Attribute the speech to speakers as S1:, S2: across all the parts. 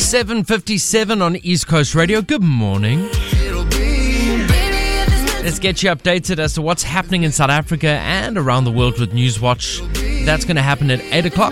S1: 7:57 on East Coast Radio. Good morning. Let's get you updated as to what's happening in South Africa and around the world with Newswatch. That's going to happen at 8 o'clock.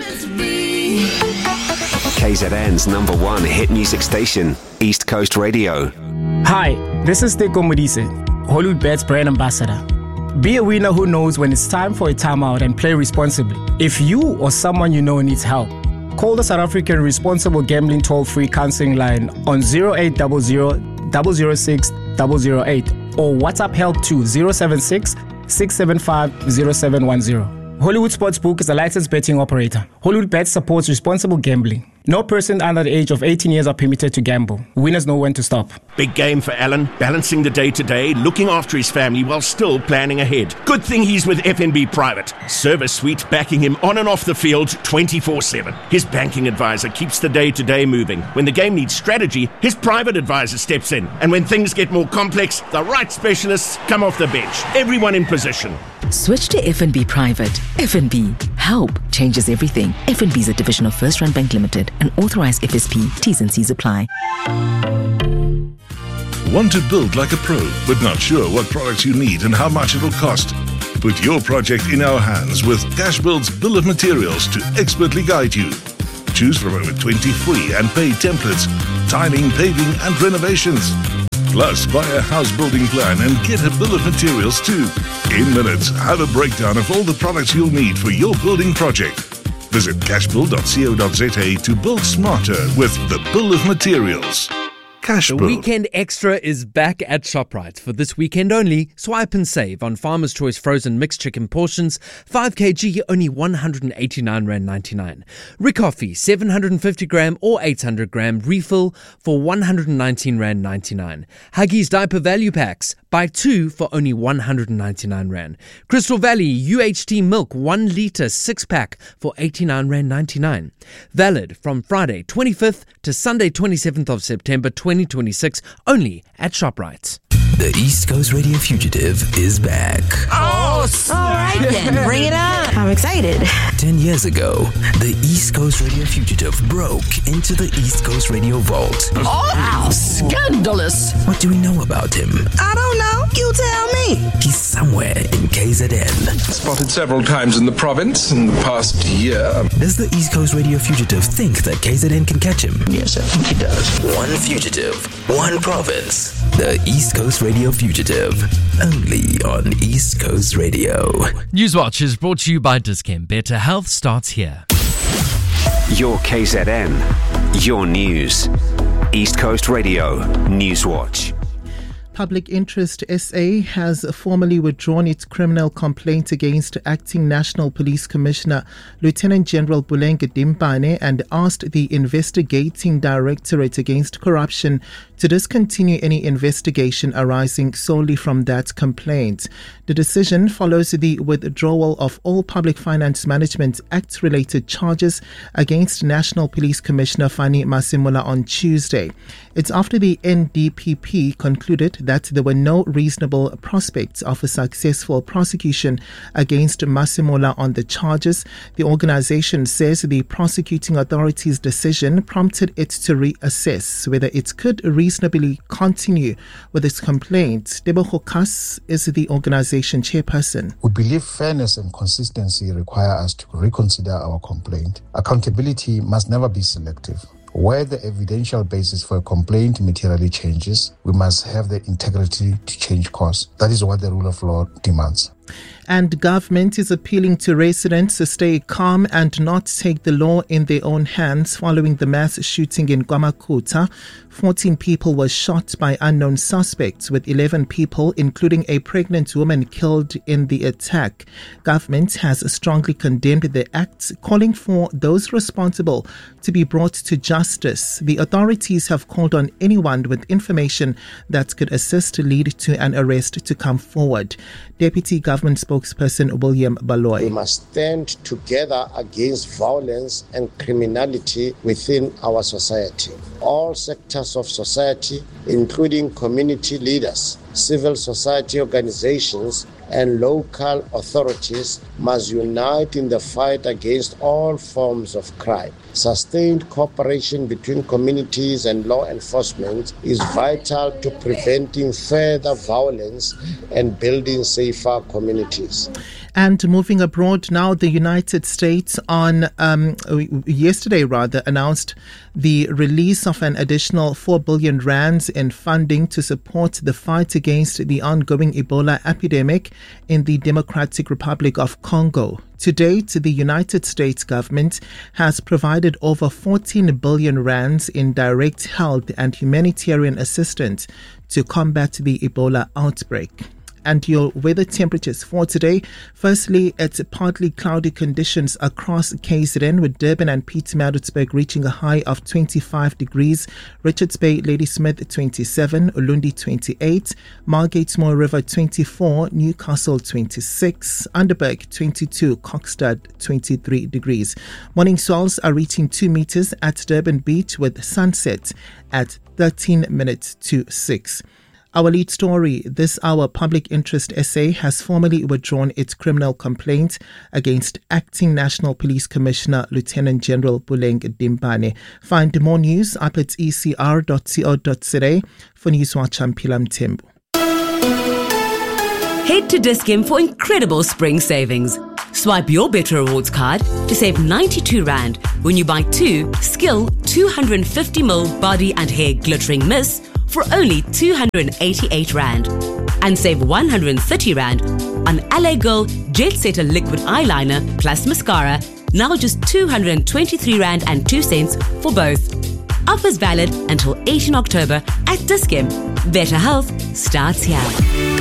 S2: KZN's number one hit music station, East Coast Radio.
S3: Hi, this is Teko Modise, Hollywoodbets brand ambassador. Be a winner who knows when it's time for a timeout and play responsibly. If you or someone you know needs help, call the South African Responsible Gambling Toll-Free Counseling Line on 0800 006 008 or WhatsApp help to 076 675 0710. Hollywood Sportsbook is a licensed betting operator. Hollywood Bets supports responsible gambling. No person under the age of 18 years are permitted to gamble. Winners know when to stop.
S4: Big game for Alan, balancing the day-to-day, looking after his family while still planning ahead. Good thing he's with FNB Private. Service suite backing him on and off the field 24/7. His banking advisor keeps the day-to-day moving. When the game needs strategy, his private advisor steps in. And when things get more complex, the right specialists come off the bench. Everyone in position.
S5: Switch to FNB Private. FNB. Help changes everything. FNB is a division of First Rand Bank Limited, an authorized FSP. T's and C's apply.
S6: Want to build like a pro, but not sure what products you need and how much it'll cost? Put your project in our hands with Cashbuild's bill of materials to expertly guide you. Choose from over 20 free and paid templates, tiling, paving and renovations. Plus, buy a house building plan and get a bill of materials too. In minutes, have a breakdown of all the products you'll need for your building project. Visit cashbuild.co.za to build smarter with the bill of materials. Cashbuild.
S1: The Weekend Extra is back at ShopRite. For this weekend only, swipe and save on Farmer's Choice frozen mixed chicken portions, 5 kg, only R189.99. Rick Coffee, 750 gram or 800 gram refill for R119.99. Huggies diaper value packs, buy 2 for only R199. Crystal Valley UHT milk 1 litre 6-pack for R89.99. Valid from Friday 25th to Sunday 27th of September 2026, only at ShopRite.
S7: The East Coast Radio Fugitive is back.
S8: Oh, all right then, bring it on. I'm excited.
S7: 10 years ago, the East Coast Radio Fugitive broke into the East Coast Radio Vault.
S8: Oh, scandalous.
S7: What do we know about him?
S8: I don't know. You tell me.
S7: He's somewhere in KZN.
S9: Spotted several times in the province in the past year.
S7: Does the East Coast Radio Fugitive think that KZN can catch him?
S9: Yes, I think he does.
S7: One fugitive, one province. The East Coast Radio Fugitive. Only on East Coast Radio.
S1: Newswatch is brought to you by Dischem. Better health starts here.
S2: Your KZN. Your news. East Coast Radio. Newswatch.
S10: Public Interest SA has formally withdrawn its criminal complaint against Acting National Police Commissioner Lieutenant General Bulenge Dimpane and asked the Investigating Directorate Against Corruption to discontinue any investigation arising solely from that complaint. The decision follows the withdrawal of all Public Finance Management Act-related charges against National Police Commissioner Fani Masemola on Tuesday. It's after the NDPP concluded that there were no reasonable prospects of a successful prosecution against Masemola on the charges. The organization says the prosecuting authority's decision prompted it to reassess whether it could reasonably continue with its complaint. Debo Hokas is the organization chairperson.
S11: We believe fairness and consistency require us to reconsider our complaint. Accountability must never be selective. Where the evidential basis for a complaint materially changes, we must have the integrity to change course. That is what the rule of law demands.
S10: And government is appealing to residents to stay calm and not take the law in their own hands following the mass shooting in KwaMakhutha. 14 people were shot by unknown suspects, with 11 people, including a pregnant woman, killed in the attack. Government has strongly condemned the act, calling for those responsible to be brought to justice. The authorities have called on anyone with information that could assist lead to an arrest to come forward. Deputy Government spokesperson William Baloy.
S12: We must stand together against violence and criminality within our society. All sectors of society, including community leaders, civil society organizations, and local authorities, must unite in the fight against all forms of crime. Sustained cooperation between communities and law enforcement is vital to preventing further violence and building safer communities.
S10: And moving abroad now, the United States yesterday announced the release of an additional 4 billion rands in funding to support the fight against the ongoing Ebola epidemic in the Democratic Republic of Congo. To date, the United States government has provided over 14 billion rands in direct health and humanitarian assistance to combat the Ebola outbreak. And your weather temperatures for today. Firstly, it's partly cloudy conditions across KZN, with Durban and Pietermaritzburg reaching a high of 25 degrees. Richards Bay, Ladysmith 27, Ulundi 28, Margate Moore River 24, Newcastle 26, Underberg 22, Kokstad 23 degrees. Morning swells are reaching 2 meters at Durban Beach, with sunset at 13 minutes to 6. Our lead story this hour: Public Interest SA has formally withdrawn its criminal complaint against Acting National Police Commissioner Lieutenant General Buleng Dimpane. Find more news up at ecr.co.za. For Newswatch, I'm Pilam Tembu.
S13: Head to Dis-Chem for incredible spring savings. Swipe your Better Rewards card to save R92 when you buy 2 Skill 250ml body and hair glittering mists for only R288, and save R130 on LA Girl Jet Setter liquid eyeliner plus mascara, now just R223.02 for both. Offers valid until 18 October at Dis-Chem. Better health starts here.